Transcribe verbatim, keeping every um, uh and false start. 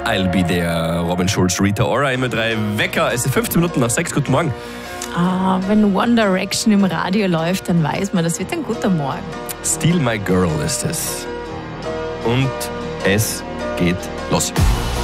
I'll Be There. Robin Schulz, Rita Ora, immer drei Wecker. Es ist fünfzehn Minuten nach sechs. Guten Morgen. Ah, wenn One Direction im Radio läuft, dann weiß man, das wird ein guter Morgen. Steal My Girl ist es. Und es geht los.